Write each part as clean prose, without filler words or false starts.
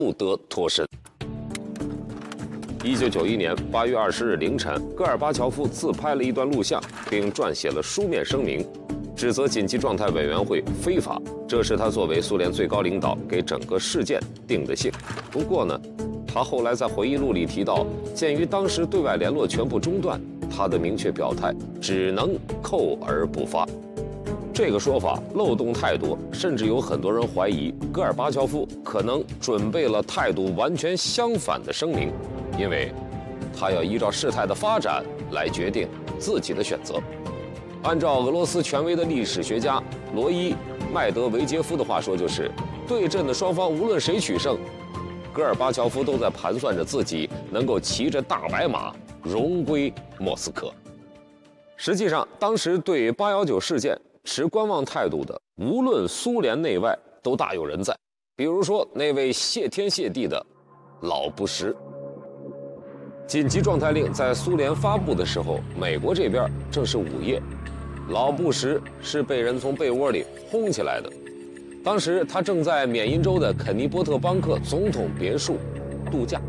不得脱身。1991年8月20日凌晨，戈尔巴乔夫自拍了一段录像，并撰写了书面声明，指责紧急状态委员会非法。这是他作为苏联最高领导给整个事件定的性。不过呢，他后来在回忆录里提到，鉴于当时对外联络全部中断，他的明确表态只能扣而不发。这个说法漏洞太多，甚至有很多人怀疑戈尔巴乔夫可能准备了态度完全相反的声明，因为他要依照事态的发展来决定自己的选择。按照俄罗斯权威的历史学家罗伊·麦德维杰夫的话说，就是对阵的双方无论谁取胜，戈尔巴乔夫都在盘算着自己能够骑着大白马荣归莫斯科。实际上，当时对819事件持观望态度的，无论苏联内外都大有人在。比如说那位谢天谢地的老布什。紧急状态令在苏联发布的时候，美国这边正是午夜，老布什是被人从被窝里轰起来的。当时他正在缅因州的肯尼波特邦克总统别墅度假。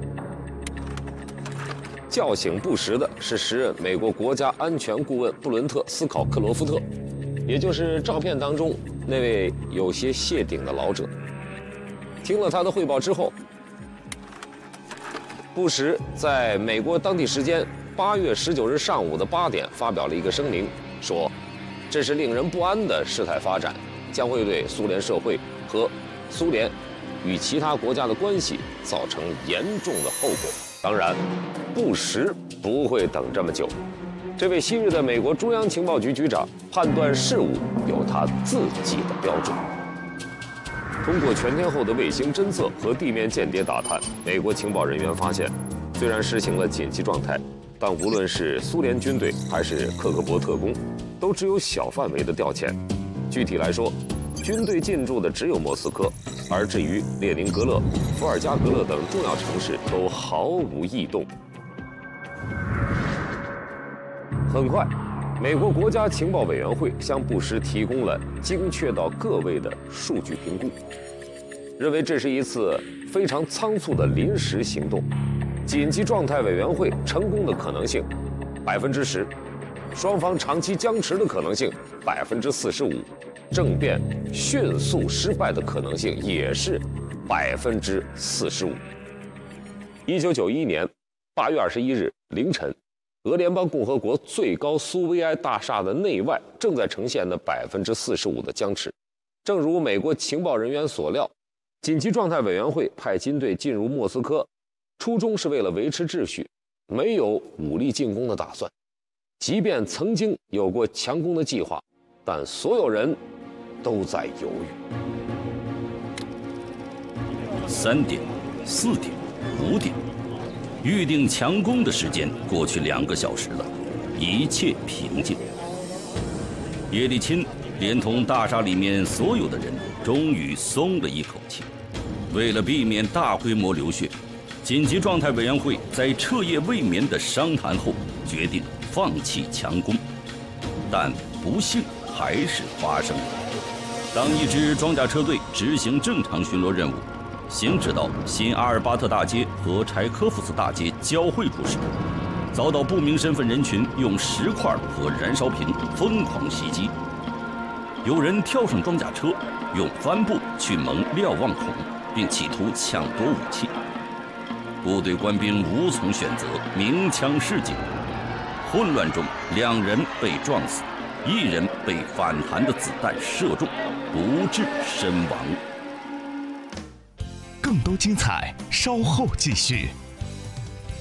叫醒布什的是时任美国国家安全顾问布伦特·斯考克罗夫特，也就是照片当中那位有些谢顶的老者。听了他的汇报之后，布什在美国当地时间8月19日上午的8点发表了一个声明，说这是令人不安的事态发展，将会对苏联社会和苏联与其他国家的关系造成严重的后果。当然，布什不会等这么久。这位昔日的美国中央情报局局长判断事物有他自己的标准。通过全天候的卫星侦测和地面间谍打探，美国情报人员发现，虽然实行了紧急状态，但无论是苏联军队还是克格勃特工，都只有小范围的调遣。具体来说，军队进驻的只有莫斯科，而至于列宁格勒、伏尔加格勒等重要城市都毫无异动。很快，美国国家情报委员会向布什提供了精确到个位的数据评估，认为这是一次非常仓促的临时行动，紧急状态委员会成功的可能性10%，双方长期僵持的可能性45%，政变迅速失败的可能性也是45%。1991年8月21日凌晨，俄联邦共和国最高苏维埃大厦的内外正在呈现的45%的僵持。正如美国情报人员所料，紧急状态委员会派军队进入莫斯科，初衷是为了维持秩序，没有武力进攻的打算。即便曾经有过强攻的计划，但所有人都在犹豫。 3点、4点、5点，预定强攻的时间过去2个小时了，一切平静。叶利钦连同大厦里面所有的人终于松了一口气。为了避免大规模流血，紧急状态委员会在彻夜未眠的商谈后决定放弃强攻。但不幸还是发生了。当一支装甲车队执行正常巡逻任务，行驶到新阿尔巴特大街和柴科夫斯大街交汇处时，遭到不明身份人群用石块和燃烧瓶疯狂袭击。有人跳上装甲车，用帆布去蒙瞭望孔，并企图抢夺武器。部队官兵无从选择，鸣枪示警。混乱中，2人被撞死，1人被反弹的子弹射中，不治身亡。 更多精彩，稍后继续。